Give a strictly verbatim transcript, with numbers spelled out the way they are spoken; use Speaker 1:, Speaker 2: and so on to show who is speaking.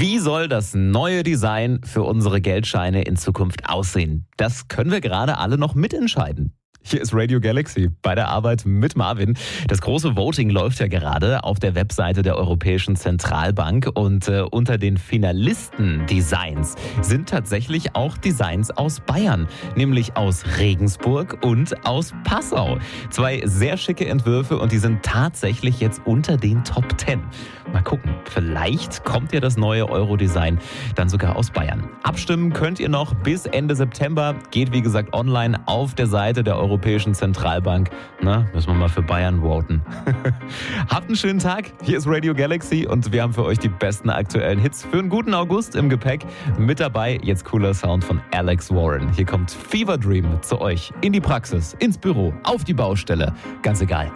Speaker 1: Wie soll das neue Design für unsere Geldscheine in Zukunft aussehen? Das können wir gerade alle noch mitentscheiden. Hier ist Radio Galaxy bei der Arbeit mit Marvin. Das große Voting läuft ja gerade auf der Webseite der Europäischen Zentralbank und äh, unter den Finalisten-Designs sind tatsächlich auch Designs aus Bayern, nämlich aus Regensburg und aus Passau. Zwei sehr schicke Entwürfe und die sind tatsächlich jetzt unter den Top Ten. Mal gucken, vielleicht kommt ja das neue Euro-Design dann sogar aus Bayern. Abstimmen könnt ihr noch bis Ende September. Geht wie gesagt online auf der Seite der Europäischen Zentralbank. Na, müssen wir mal für Bayern voten. Habt einen schönen Tag. Hier ist Radio Galaxy und wir haben für euch die besten aktuellen Hits für einen guten August im Gepäck. Mit dabei jetzt cooler Sound von Alex Warren. Hier kommt Fever Dream zu euch in die Praxis, ins Büro, auf die Baustelle. Ganz egal.